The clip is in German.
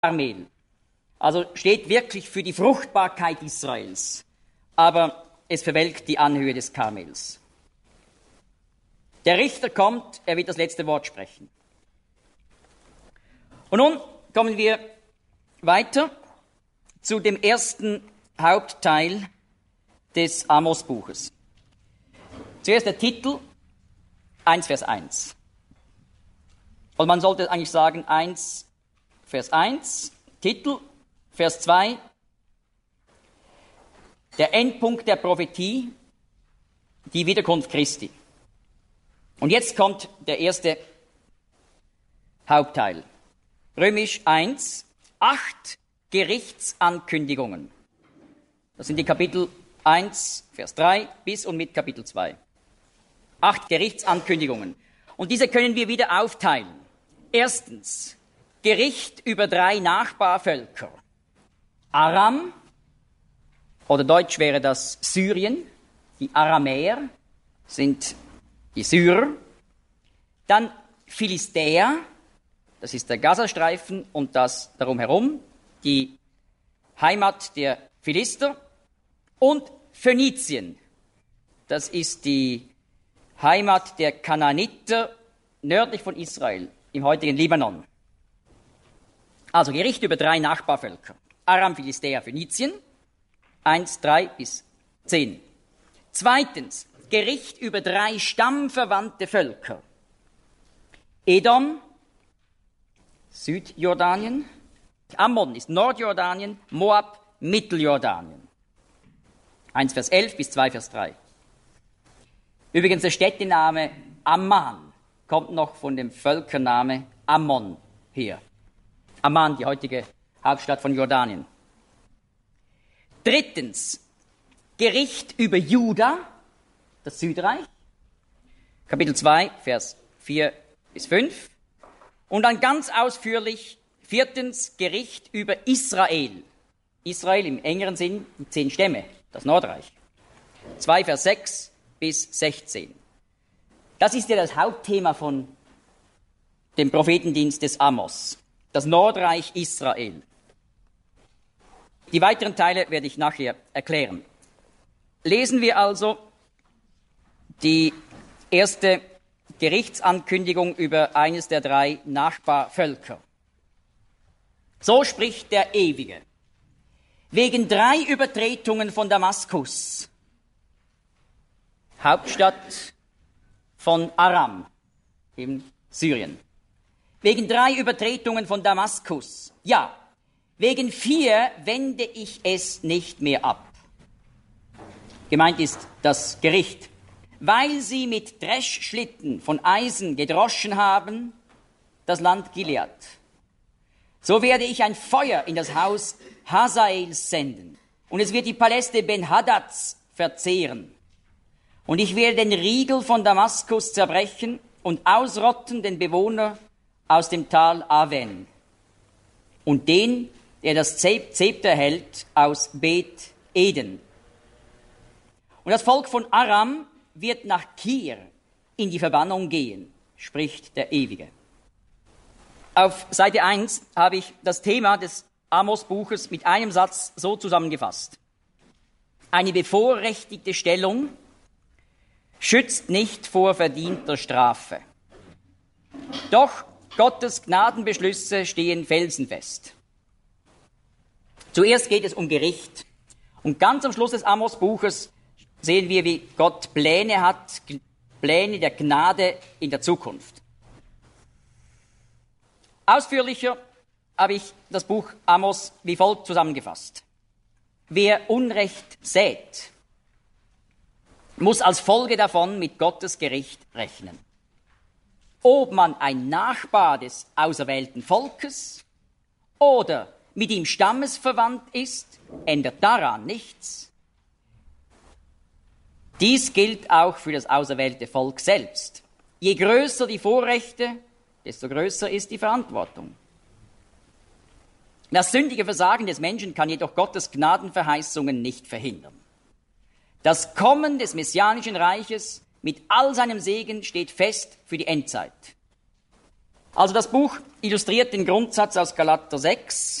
Karmel. Also steht wirklich für die Fruchtbarkeit Israels. Aber es verwelkt die Anhöhe des Karmels. Der Richter kommt, er wird das letzte Wort sprechen. Und nun kommen wir weiter zu dem ersten Hauptteil des Amos-Buches. Zuerst der Titel, 1 Vers 1. Und man sollte eigentlich sagen 1 Vers 1, Titel, Vers 2, der Endpunkt der Prophetie, die Wiederkunft Christi. Und jetzt kommt der erste Hauptteil. Römisch 1, 8 Gerichtsankündigungen. Das sind die Kapitel 1, Vers 3 bis und mit Kapitel 2. 8 Gerichtsankündigungen. Und diese können wir wieder aufteilen. Erstens, Gericht über 3 Nachbarvölker. Aram, oder deutsch wäre das Syrien. Die Aramäer sind die Syrer. Dann Philistäer, das ist der Gazastreifen und das darum herum, die Heimat der Philister. Und Phönizien, das ist die Heimat der Kanaaniter nördlich von Israel, im heutigen Libanon. Also Gericht über 3 Nachbarvölker. Aram, Philistäer, Phönizien, 1, 3 bis 10. Zweitens, Gericht über 3 stammverwandte Völker. Edom, Südjordanien, Ammon ist Nordjordanien, Moab, Mitteljordanien. 1 Vers 11 bis 2 Vers 3. Übrigens der Städtename Amman kommt noch von dem Völkername Ammon her. Amman, die heutige Hauptstadt von Jordanien. Drittens, Gericht über Juda, das Südreich. Kapitel 2, Vers 4 bis 5. Und dann ganz ausführlich, viertens, Gericht über Israel. Israel im engeren Sinn, die 10 Stämme, das Nordreich. 2 Vers 6 bis 16. Das ist ja das Hauptthema von dem Prophetendienst des Amos. Das Nordreich Israel. Die weiteren Teile werde ich nachher erklären. Lesen wir also die erste Gerichtsankündigung über eines der 3 Nachbarvölker. So spricht der Ewige. Wegen 3 Übertretungen von Damaskus, Hauptstadt von Aram, in Syrien. Wegen 3 Übertretungen von Damaskus, ja, wegen 4 wende ich es nicht mehr ab. Gemeint ist das Gericht. Weil sie mit Dreschschlitten von Eisen gedroschen haben, das Land Gilead. So werde ich ein Feuer in das Haus Hazaels senden, und es wird die Paläste Ben-Hadads verzehren. Und ich werde den Riegel von Damaskus zerbrechen und ausrotten den Bewohner aus dem Tal Aven und den, der das Zepter hält, aus Bet Eden. Und das Volk von Aram wird nach Kir in die Verbannung gehen, spricht der Ewige. Auf Seite 1 habe ich das Thema des Amos-Buches mit einem Satz so zusammengefasst. Eine bevorrechtigte Stellung schützt nicht vor verdienter Strafe. Doch Gottes Gnadenbeschlüsse stehen felsenfest. Zuerst geht es um Gericht. Und ganz am Schluss des Amos-Buches sehen wir, wie Gott Pläne hat, Pläne der Gnade in der Zukunft. Ausführlicher habe ich das Buch Amos wie folgt zusammengefasst. Wer Unrecht sät, muss als Folge davon mit Gottes Gericht rechnen. Ob man ein Nachbar des auserwählten Volkes oder mit ihm stammesverwandt ist, ändert daran nichts. Dies gilt auch für das auserwählte Volk selbst. Je größer die Vorrechte, desto größer ist die Verantwortung. Das sündige Versagen des Menschen kann jedoch Gottes Gnadenverheißungen nicht verhindern. Das Kommen des messianischen Reiches mit all seinem Segen steht fest für die Endzeit. Also das Buch illustriert den Grundsatz aus Galater 6.